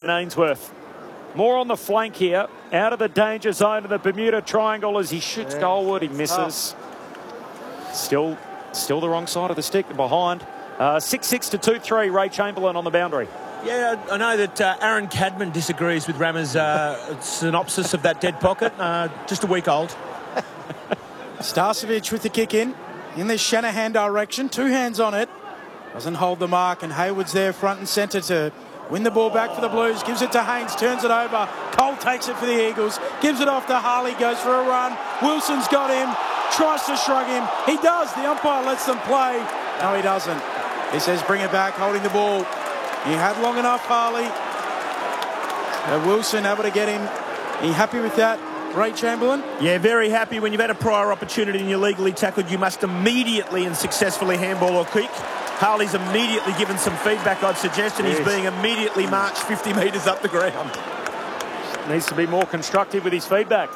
Ainsworth. More on the flank here. Out of the danger zone of the Bermuda Triangle as he shoots goalward. He misses. Still the wrong side of the stick behind. 6-6 to 2-3. Ray Chamberlain on the boundary. Yeah, I know that Aaron Cadman disagrees with Rama's synopsis of that dead pocket. Just a week old. Starcevic with the kick in the Shanahan direction. 2 hands on it. Doesn't hold the mark, and Hayward's there front and centre to win the ball back for the Blues. Gives it to Haynes, turns it over. Cole takes it for the Eagles. Gives it off to Harley, goes for a run. Wilson's got him, tries to shrug him. He does. The umpire lets them play. No, he doesn't. He says bring it back, holding the ball. He had long enough, Harley. Wilson able to get him. Are you happy with that, Ray Chamberlain? Yeah, very happy. When you've had a prior opportunity and you're legally tackled, you must immediately and successfully handball or kick. Harley's immediately given some feedback, I'd suggest, and he's being immediately marched 50 metres up the ground. Needs to be more constructive with his feedback.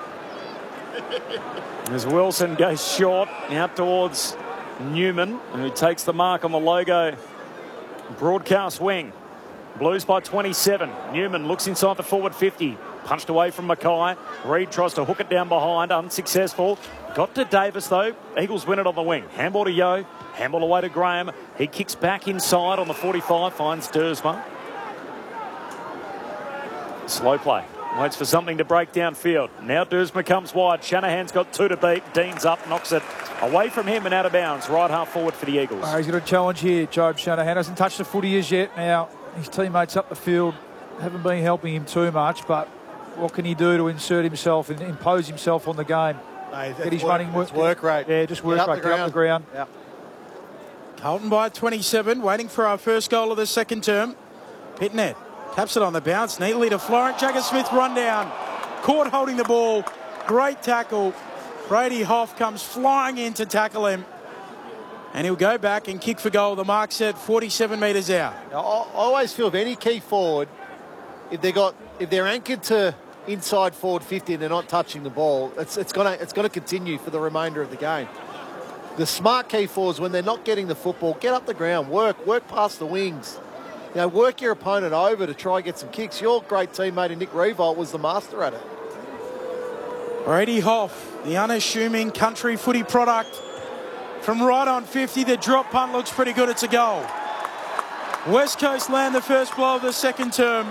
As Wilson goes short, out towards Newman, who takes the mark on the logo broadcast wing. Blues by 27. Newman looks inside the forward 50. Punched away from Mackay. Reid tries to hook it down behind. Unsuccessful. Got to Davis, though. Eagles win it on the wing. Handball to Yeo. Handball away to Graham. He kicks back inside on the 45. Finds Dersma. Slow play. Waits for something to break downfield. Now Dersma comes wide. Shanahan's got 2 to beat. Dean's up. Knocks it away from him and out of bounds. Right half forward for the Eagles. He's got a challenge here, Jobe Shanahan. Hasn't touched the footy as yet. Now, his teammates up the field haven't been helping him too much, but what can he do to insert himself and impose himself on the game? Get his running work rate. Yeah, just work rate. Get up the ground. Yeah. Carlton by 27, waiting for our first goal of the second term. Pitnet taps it on the bounce neatly to Florent. Jagger Smith run down. Caught holding the ball. Great tackle. Brady Hoff comes flying in to tackle him. And he'll go back and kick for goal. The mark set 47 metres out. Now, I always feel if any key forward, if they're anchored to inside forward 50 and they're not touching the ball, it's going to continue for the remainder of the game. The smart key forwards, when they're not getting the football, get up the ground, work past the wings. You know, work your opponent over to try and get some kicks. Your great teammate Nick Revolt was the master at it. Brady Hoff, the unassuming country footy product. From right on 50, the drop punt looks pretty good. It's a goal. West Coast land the first blow of the second term.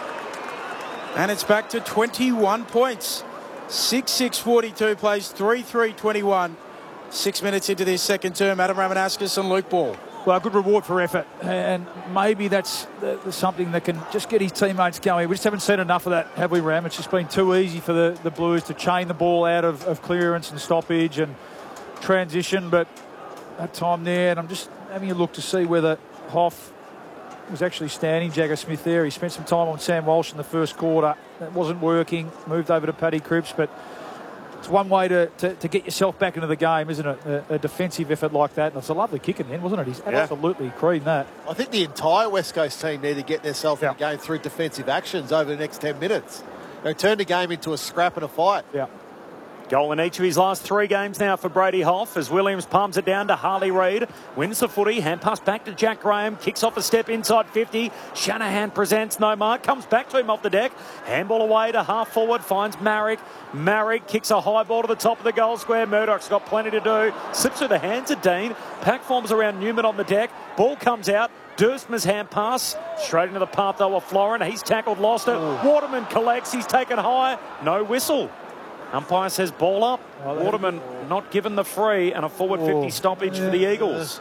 And it's back to 21 points. 6-6-42 plays 3-3-21. 6 minutes into this second term. Adam Ramanauskas and Luke Ball. Well, a good reward for effort, and maybe that's something that can just get his teammates going. We just haven't seen enough of that, have we, Ram? It's just been too easy for the Blues to chain the ball out of clearance and stoppage and transition, but that time there, and I'm just having a look to see whether Hoff was actually standing Jagger Smith there. He spent some time on Sam Walsh in the first quarter. That wasn't working. Moved over to Paddy Cripps, but it's one way to get yourself back into the game, isn't it? A defensive effort like that. And it's a lovely kick in the end, wasn't it? He's absolutely creamed that. I think the entire West Coast team need to get themselves in the game through defensive actions over the next 10 minutes. They turn the game into a scrap and a fight. Yeah. Goal in each of his last 3 games now for Brady Hoff as Williams palms it down to Harley Reid. Wins the footy. Hand pass back to Jack Graham. Kicks off a step inside 50. Shanahan presents no mark. Comes back to him off the deck. Handball away to half forward. Finds Marrick. Marrick kicks a high ball to the top of the goal square. Murdoch's got plenty to do. Slips through the hands of Dean. Pack forms around Newman on the deck. Ball comes out. Dersma's hand pass. Straight into the path though of Florin. He's tackled, lost it. Waterman collects. He's taken high. No whistle. Umpire says ball up. Waterman not given the free, and a forward 50 stoppage for the Eagles.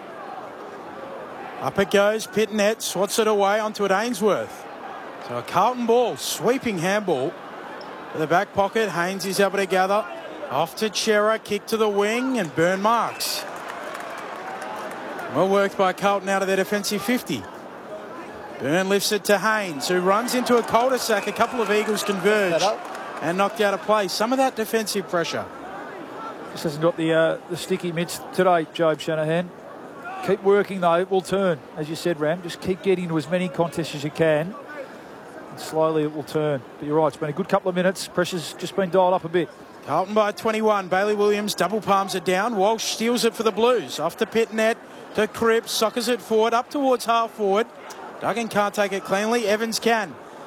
Up it goes. Pitnet swats it away onto it Ainsworth. So a Carlton ball, sweeping handball to the back pocket. Haynes is able to gather. Off to Chera, kick to the wing, and Burn marks. Well worked by Carlton out of their defensive 50. Burn lifts it to Haynes, who runs into a cul-de-sac. A couple of Eagles converge and knocked out of play. Some of that defensive pressure. Just hasn't got the sticky mitts today, Jobe Shanahan. Keep working though, it will turn. As you said, Ram, just keep getting into as many contests as you can. And slowly it will turn. But you're right, it's been a good couple of minutes. Pressure's just been dialed up a bit. Carlton by 21. Bailey Williams double palms it down. Walsh steals it for the Blues. Off to Pitnet, to Cripps, soccers it forward, up towards half forward. Duggan can't take it cleanly. Evans can.